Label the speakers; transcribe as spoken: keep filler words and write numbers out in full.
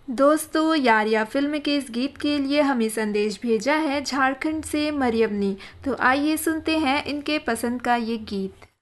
Speaker 1: दोस्तों, यारिया फिल्म के इस गीत के लिए हमें संदेश भेजा है झारखंड से मरियम ने। तो आइए सुनते हैं इनके पसंद का ये गीत।